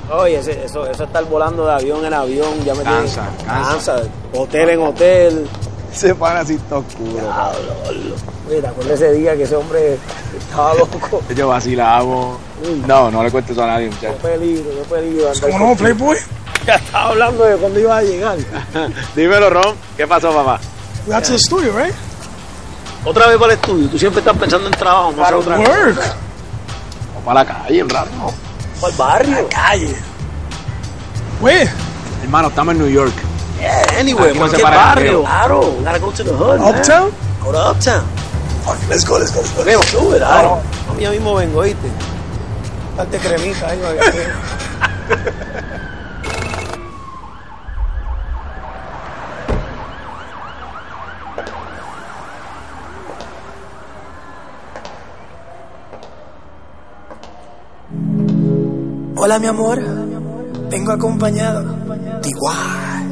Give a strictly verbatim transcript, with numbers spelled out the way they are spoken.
Oye, eso, eso, eso estar volando de avión en avión, ya me Cansa, tiene, cansa. cansa. Hotel en hotel. Se pana así está oscuro. Oye, ¿te acuerdas ese día que ese hombre estaba loco? Yo vacilamos. Uy. No, no le cuentes eso a nadie, Qué muchachos. peligro, qué peligro. andar ¿Cómo no, con- Playboy? Ya estaba hablando de cuándo iba a llegar. Dímelo, Ron. ¿Qué pasó, papá? We got to the studio, right? Otra vez para el estudio. Tú siempre estás pensando en trabajo, no hacer otra cosa. Work. Vamos para la calle un rato. Para el barrio. Calle. Where? Hermano, estamos en New York. Yeah, anyway, Aquí no se cualquier para el barrio. frío. Claro, gotta go to the hood. man. Uptown? Go to Uptown. Fuck, let's go, let's go, let's go. Vemos, sube, dale. No, ya mismo vengo, ¿oíste? Darte cremita ahí, para que- Hola, mi amor. Vengo acompañado. Igual.